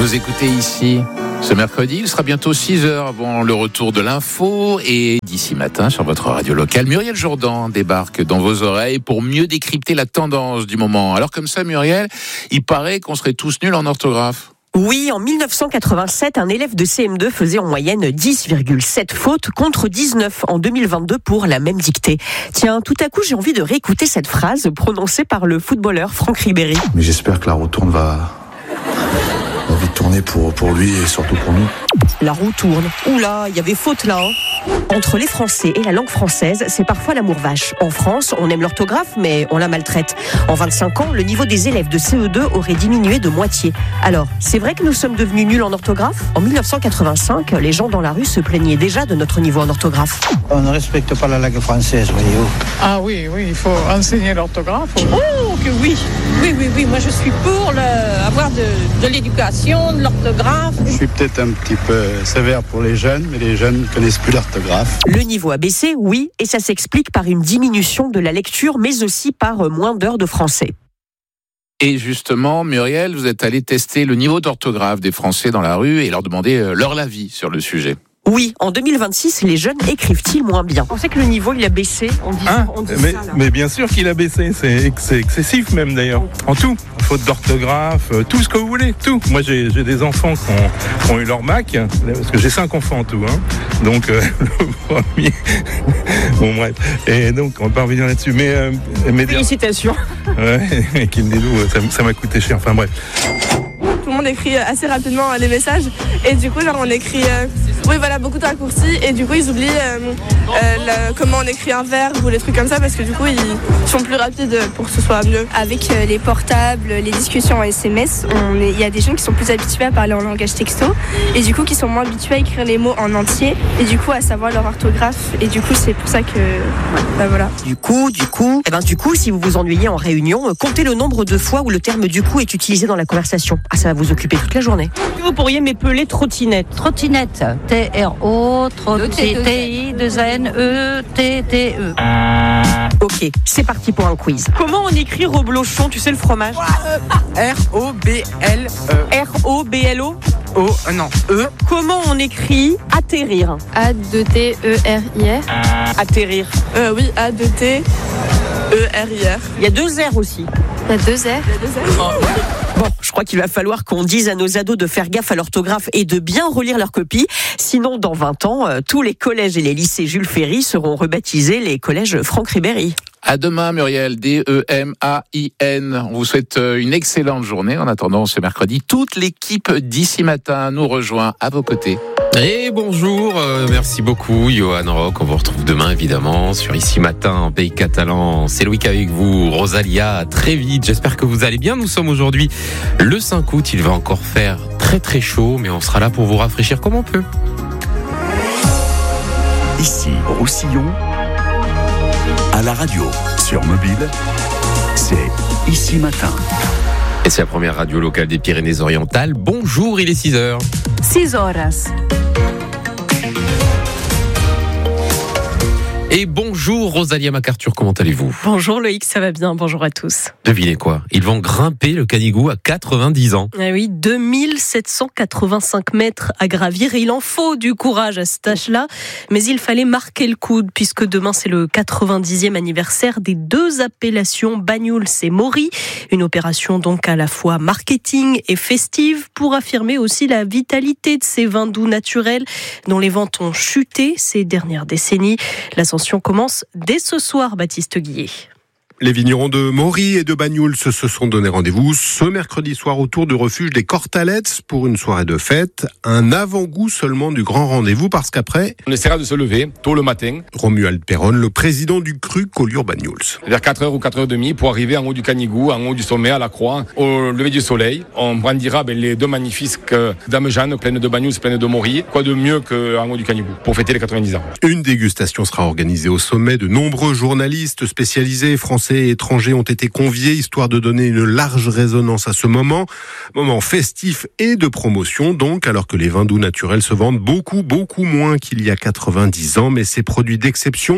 Vous écoutez ici ce mercredi, il sera bientôt 6h avant le retour de l'info et d'ici matin sur votre radio locale, Muriel Jourdan débarque dans vos oreilles pour mieux décrypter la tendance du moment. Alors comme ça Muriel, il paraît qu'on serait tous nuls en orthographe. Oui, en 1987, un élève de CM2 faisait en moyenne 10,7 fautes contre 19 en 2022 pour la même dictée. Tiens, tout à coup, j'ai envie de réécouter cette phrase prononcée par le footballeur Franck Ribéry. Mais j'espère que la roue tourne va vite tourner pour lui et surtout pour nous. La roue tourne. Oula, il y avait faute là. Entre les Français et la langue française, c'est parfois l'amour vache. En France, on aime l'orthographe, mais on la maltraite. En 25 ans, le niveau des élèves de CE2 aurait diminué de moitié. Alors, c'est vrai que nous sommes devenus nuls en orthographe ? En 1985, les gens dans la rue se plaignaient déjà de notre niveau en orthographe. On ne respecte pas la langue française, voyez-vous. Ah oui, il faut enseigner l'orthographe. Oh, que oui. Oui, moi je suis pour avoir de l'éducation, de l'orthographe. Je suis peut-être un petit peu sévère pour les jeunes, mais les jeunes ne connaissent plus l'orthographe. Le niveau a baissé, oui, et ça s'explique par une diminution de la lecture, mais aussi par moins d'heures de français. Et justement, Muriel, vous êtes allé tester le niveau d'orthographe des Français dans la rue et leur demander leur avis sur le sujet. Oui, en 2026, les jeunes écrivent-ils moins bien ? On sait que le niveau, il a baissé. On dit ça, mais bien sûr qu'il a baissé, c'est excessif même d'ailleurs. En tout, faute d'orthographe, tout ce que vous voulez, tout. Moi j'ai des enfants qui ont eu leur bac, parce que j'ai 5 enfants en tout. Donc le premier... Bon bref, et donc on va pas revenir là-dessus. Mais félicitations. Ouais, qui me dit ça m'a coûté cher, enfin bref. Tout le monde écrit assez rapidement les messages et du coup on écrit beaucoup de raccourcis et du coup ils oublient comment on écrit un verbe ou les trucs comme ça parce que du coup ils sont plus rapides pour que ce soit mieux. Avec les portables, les discussions en SMS, il y a des jeunes qui sont plus habitués à parler en langage texto et du coup qui sont moins habitués à écrire les mots en entier et du coup à savoir leur orthographe et du coup c'est pour ça que voilà. Du coup, si vous vous ennuyez en réunion, comptez le nombre de fois où le terme du coup est utilisé dans la conversation. Ah, ça va vous occuper toute la journée. Vous pourriez m'épeler trottinette. Trottinette. T-R-O, T-I-2-N-E-T-T-E. Ok, c'est parti pour un quiz. Comment on écrit reblochon, tu sais le fromage ? R-O-B-L-E. R-O-B-L-O ? Non, E. Comment on écrit atterrir ? A-2-T-E-R-I-R. Atterrir. Oui, A-2-T-E-R-I-R. Il y a 2 R aussi. Il y a 2 R. Bon, je crois qu'il va falloir qu'on dise à nos ados de faire gaffe à l'orthographe et de bien relire leurs copies. Sinon, dans 20 ans, tous les collèges et les lycées Jules Ferry seront rebaptisés les collèges Franck Ribéry. À demain, Muriel, D-E-M-A-I-N. On vous souhaite une excellente journée. En attendant, ce mercredi, toute l'équipe d'Ici Matin nous rejoint à vos côtés. Et bonjour, merci beaucoup Johan Rock, on vous retrouve demain évidemment sur Ici Matin en Pays Catalan. C'est Loïc avec vous, Rosalia, à très vite, j'espère que vous allez bien. Nous sommes aujourd'hui le 5 août, il va encore faire très très chaud, mais on sera là pour vous rafraîchir comme on peut. Ici, Roussillon, à la radio, sur mobile, c'est Ici Matin. Et c'est la première radio locale des Pyrénées-Orientales. Bonjour, il est 6h. 6 horas. Et bonjour Rosalia MacArthur, comment allez-vous ? Bonjour Loïc, ça va bien, bonjour à tous. Devinez quoi ? Ils vont grimper le Canigou à 90 ans. Ah oui, 2785 mètres à gravir et il en faut du courage à cet âge-là. Mais il fallait marquer le coup puisque demain c'est le 90e anniversaire des 2 appellations Banyuls et Maury. Une opération donc à la fois marketing et festive pour affirmer aussi la vitalité de ces vins doux naturels dont les ventes ont chuté ces dernières décennies. L'ascension commence dès ce soir, Baptiste Guillet. Les vignerons de Maury et de Banyuls se sont donné rendez-vous ce mercredi soir autour du refuge des Cortalets pour une soirée de fête. Un avant-goût seulement du grand rendez-vous parce qu'après... On essaiera de se lever tôt le matin. Romuald Perron, le président du cru Collioure-Banyuls. Vers 4h ou 4h30 pour arriver en haut du Canigou, en haut du sommet, à la croix, au lever du soleil. On brandira les 2 magnifiques Dame Jeanne, pleines de Banyuls, pleines de Maury. Quoi de mieux qu'en haut du Canigou pour fêter les 90 ans. Une dégustation sera organisée au sommet. De nombreux journalistes spécialisés français et étrangers ont été conviés, histoire de donner une large résonance à ce moment festif et de promotion donc, alors que les vins doux naturels se vendent beaucoup moins qu'il y a 90 ans, mais ces produits d'exception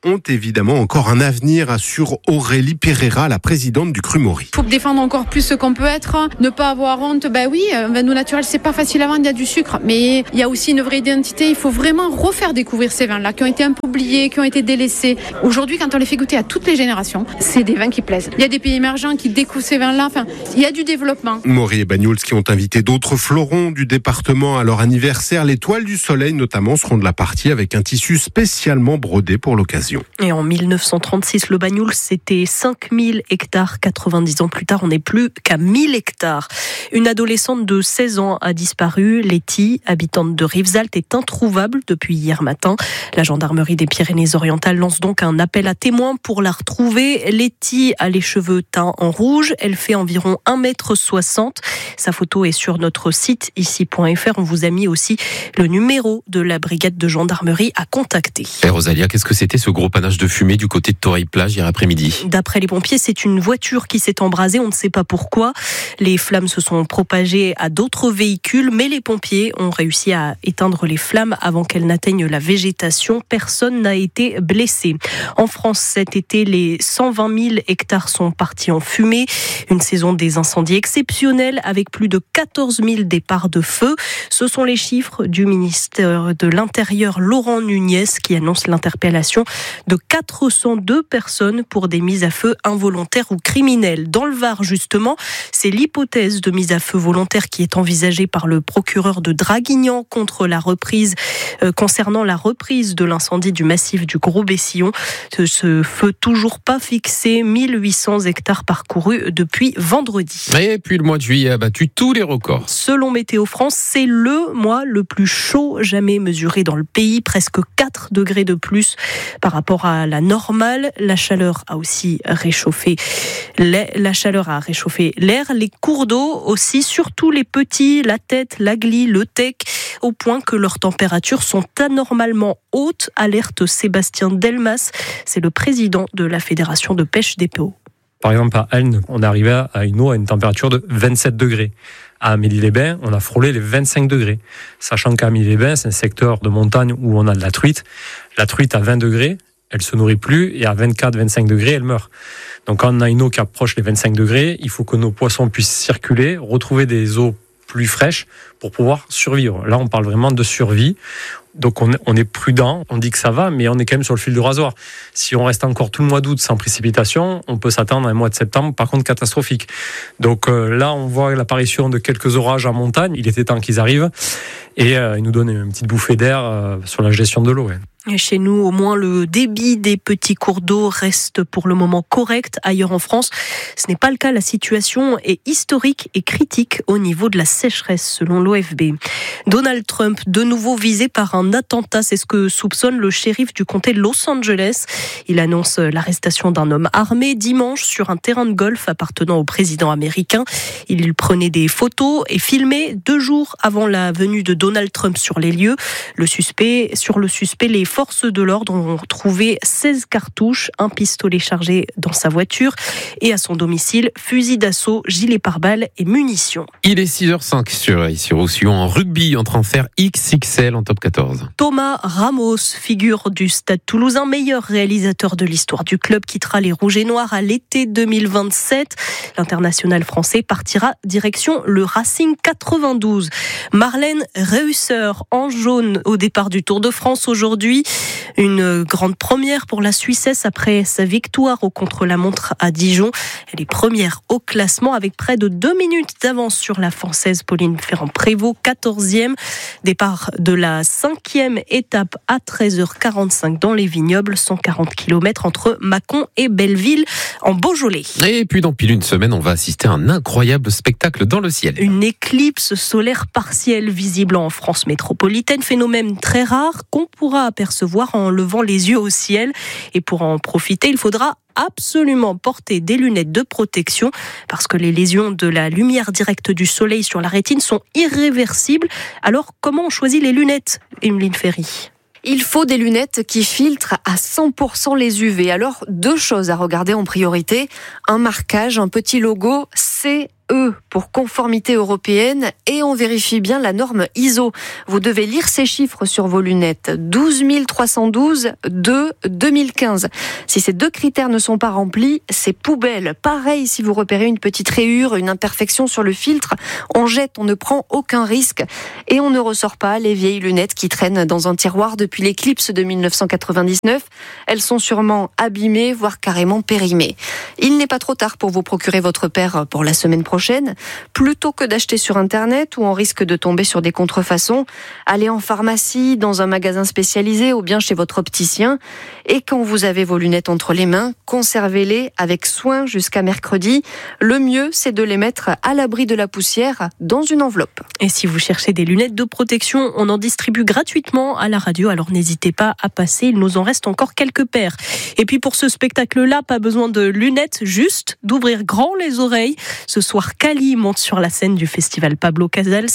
ont évidemment encore un avenir, assure Aurélie Pereira, la présidente du Cru Maury. Il faut défendre encore plus ce qu'on peut être, ne pas avoir honte. Oui, un vin naturel, c'est pas facile à vendre, il y a du sucre, mais il y a aussi une vraie identité. Il faut vraiment refaire découvrir ces vins-là, qui ont été un peu oubliés, qui ont été délaissés. Aujourd'hui, quand on les fait goûter à toutes les générations, c'est des vins qui plaisent. Il y a des pays émergents qui découvrent ces vins-là, il y a du développement. Maury et Banyuls qui ont invité d'autres fleurons du département à leur anniversaire. Les Toiles du Soleil, notamment, seront de la partie avec un tissu spécialement brodé pour l'occasion. Et en 1936, le Banyuls, c'était 5000 hectares. 90 ans plus tard, on n'est plus qu'à 1000 hectares. Une adolescente de 16 ans a disparu. Letty, habitante de Rivesaltes, est introuvable depuis hier matin. La gendarmerie des Pyrénées-Orientales lance donc un appel à témoins pour la retrouver. Letty a les cheveux teints en rouge. Elle fait environ 1,60 m. Sa photo est sur notre site ici.fr. On vous a mis aussi le numéro de la brigade de gendarmerie à contacter. Et Rosalia, qu'est-ce que c'était ce gros panache de fumée du côté de Toreil-Plage hier après-midi ? D'après les pompiers, c'est une voiture qui s'est embrasée. On ne sait pas pourquoi. Les flammes se sont propagées à d'autres véhicules, mais les pompiers ont réussi à éteindre les flammes avant qu'elles n'atteignent la végétation. Personne n'a été blessé. En France, cet été, les 120 000 hectares sont partis en fumée. Une saison des incendies exceptionnelle avec plus de 14 000 départs de feu. Ce sont les chiffres du ministère de l'Intérieur, Laurent Nunez, qui annonce l'interpellation de 402 personnes pour des mises à feu involontaires ou criminelles. Dans le Var, justement, c'est l'hypothèse de mise à feu volontaire qui est envisagée par le procureur de Draguignan concernant la reprise de l'incendie du massif du Gros-Bessillon. Ce feu toujours pas fixé, 1800 hectares parcourus depuis vendredi. Et puis le mois de juillet a battu tous les records. Selon Météo France, c'est le mois le plus chaud jamais mesuré dans le pays, presque 4 degrés de plus par rapport à la normale. La chaleur a aussi réchauffé l'air, les cours d'eau aussi, surtout les petits, la Tête, la Glie, le Tech, au point que leurs températures sont anormalement hautes, alerte Sébastien Delmas, c'est le président de la Fédération de pêche des PO. Par exemple, à Elne, on est arrivé à une eau à une température de 27 degrés. À Amélie-les-Bains, on a frôlé les 25 degrés. Sachant qu'à Amélie-les-Bains, c'est un secteur de montagne où on a de la truite. La truite à 20 degrés, elle se nourrit plus, et à 24-25 degrés, elle meurt. Donc quand on a une eau qui approche les 25 degrés, il faut que nos poissons puissent circuler, retrouver des eaux plus fraîches pour pouvoir survivre. Là, on parle vraiment de survie. Donc on est prudent, on dit que ça va, mais on est quand même sur le fil du rasoir. Si on reste encore tout le mois d'août sans précipitation, on peut s'attendre à un mois de septembre, par contre catastrophique. Donc là, on voit l'apparition de quelques orages en montagne. Il était temps qu'ils arrivent et ils nous donnent une petite bouffée d'air sur la gestion de l'eau. Ouais. Et chez nous, au moins, le débit des petits cours d'eau reste pour le moment correct. Ailleurs en France, ce n'est pas le cas. La situation est historique et critique au niveau de la sécheresse, selon l'OFB. Donald Trump, de nouveau visé par un attentat. C'est ce que soupçonne le shérif du comté de Los Angeles. Il annonce l'arrestation d'un homme armé dimanche sur un terrain de golf appartenant au président américain. Il prenait des photos et filmait 2 jours avant la venue de Donald Trump sur les lieux. Sur le suspect, les forces de l'ordre ont trouvé 16 cartouches, un pistolet chargé dans sa voiture et à son domicile, fusil d'assaut, gilet pare-balles et munitions. Il est 6h05 sur Roussillon en rugby en transfert XXL en top 14. Thomas Ramos, figure du Stade Toulousain, meilleur réalisateur de l'histoire du club, quittera les Rouges et Noirs à l'été 2027. L'international français partira direction le Racing 92. Marlène Reusser, en jaune au départ du Tour de France aujourd'hui. Une grande première pour la Suissesse après sa victoire au contre-la-montre à Dijon. Elle est première au classement avec près de 2 minutes d'avance sur la Française Pauline Ferrand-Prévot, 14e. Départ de la 5e étape à 13h45 dans les vignobles, 140 km entre Mâcon et Belleville en Beaujolais. Et puis dans pile une semaine, on va assister à un incroyable spectacle dans le ciel. Une éclipse solaire partielle visible en France métropolitaine, phénomène très rare qu'on pourra apercevoir en levant les yeux au ciel. Et pour en profiter, il faudra absolument porter des lunettes de protection parce que les lésions de la lumière directe du soleil sur la rétine sont irréversibles. Alors, comment on choisit les lunettes, Emeline Ferry ? Il faut des lunettes qui filtrent à 100% les UV. Alors, 2 choses à regarder en priorité. Un marquage, un petit logo, c'est E pour conformité européenne et on vérifie bien la norme ISO. Vous devez lire ces chiffres sur vos lunettes. 12 312 de 2015. Si ces deux critères ne sont pas remplis, c'est poubelle. Pareil, si vous repérez une petite rayure, une imperfection sur le filtre, on jette, on ne prend aucun risque et on ne ressort pas les vieilles lunettes qui traînent dans un tiroir depuis l'éclipse de 1999. Elles sont sûrement abîmées, voire carrément périmées. Il n'est pas trop tard pour vous procurer votre paire pour la semaine prochaine. Plutôt que d'acheter sur Internet où on risque de tomber sur des contrefaçons, allez en pharmacie, dans un magasin spécialisé ou bien chez votre opticien. Et quand vous avez vos lunettes entre les mains, conservez-les avec soin jusqu'à mercredi. Le mieux, c'est de les mettre à l'abri de la poussière dans une enveloppe. Et si vous cherchez des lunettes de protection, on en distribue gratuitement à la radio, alors n'hésitez pas à passer, il nous en reste encore quelques paires. Et puis pour ce spectacle-là, pas besoin de lunettes, juste d'ouvrir grand les oreilles. Ce soir, Kali monte sur la scène du festival Pablo Casals,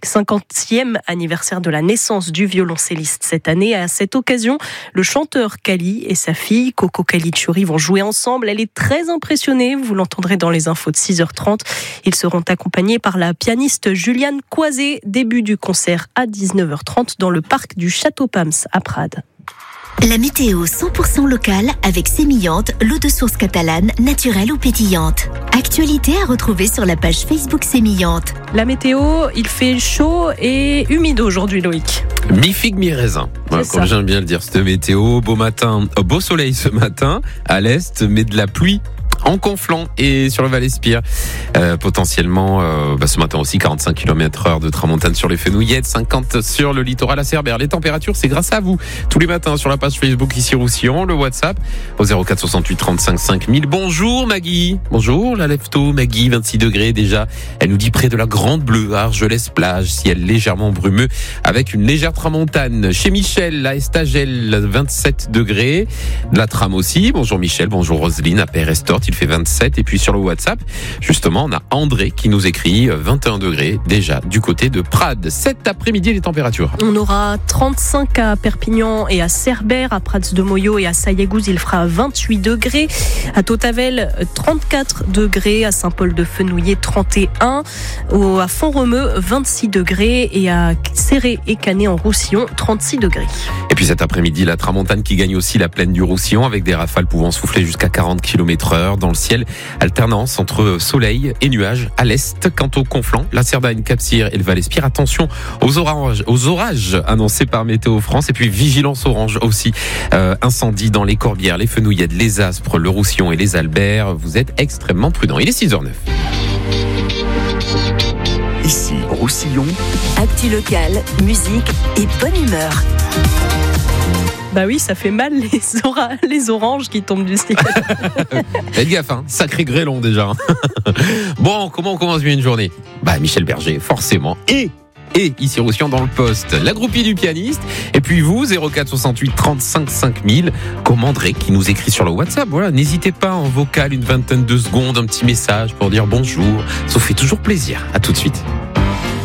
50e anniversaire de la naissance du violoncelliste cette année. À cette occasion, le chanteur Kali et sa fille, Coco Caligiuri, vont jouer ensemble. Elle est très impressionnée, vous l'entendrez dans les infos de 6h30. Ils seront accompagnés par la pianiste Juliane Coisé. Début du concert à 19h30 dans le parc du Château Pams à Prades. La météo 100% locale avec Sémillante, l'eau de source catalane, naturelle ou pétillante. Actualité à retrouver sur la page Facebook Sémillante. La météo, il fait chaud et humide aujourd'hui, Loïc. Mi-figue, mi-raisin. Voilà, comme j'aime bien le dire, cette météo. Beau matin, beau soleil ce matin à l'est, mais de la pluie en Conflans et sur le Val-Espire. Potentiellement, ce matin aussi, 45 km/h de tramontane sur les Fenouillettes, 50 sur le littoral à Cerbère. Les températures, c'est grâce à vous. Tous les matins sur la page Facebook ici Roussillon, le WhatsApp au 04 68 35 5000. Bonjour Maggie. Bonjour la lève-tôt Maggie, 26 degrés déjà. Elle nous dit près de la Grande Bleue, Argelès-Plage, ciel légèrement brumeux avec une légère tramontane. Chez Michel, à Estagel, 27 degrés. La Trame aussi. Bonjour Michel, bonjour Roselyne, à Père-Estorte, il fait 27. Et puis sur le WhatsApp, justement, on a André qui nous écrit 21 degrés déjà du côté de Prades. Cet après-midi, les températures. On aura 35 à Perpignan et à Cerbère, à Prats-de-Mollot et à Sayagouz, il fera 28 degrés. À Tautavel, 34 degrés. À Saint-Paul-de-Fenouillet, 31. À Font-Romeu, 26 degrés. Et à Céré et Canet en Roussillon, 36 degrés. Et puis cet après-midi, la tramontane qui gagne aussi la plaine du Roussillon avec des rafales pouvant souffler jusqu'à 40 km/h dans le ciel. Alternance entre soleil et nuages à l'est. Quant au Conflans, la Cerdagne, Cap-Cyr et le Val-Espire, attention aux orages annoncés par Météo France. Et puis vigilance orange aussi. Incendie dans les Corbières, les Fenouillettes, les Aspres, le Roussillon et les Alberts. Vous êtes extrêmement prudents. Il est 6h09. Ici, Roussillon. Actu local, musique et bonne humeur. Bah oui, ça fait mal les oranges qui tombent du ciel. Faites gaffe, sacré grêlon déjà. Bon, comment on commence bien une journée ? Michel Berger, forcément. Et ici Roussillon dans le poste, la groupie du pianiste. Et puis vous, 04 68 35 5000, André qui nous écrit sur le WhatsApp. Voilà, n'hésitez pas en vocal, une vingtaine de secondes, un petit message pour dire bonjour. Ça fait toujours plaisir. À tout de suite.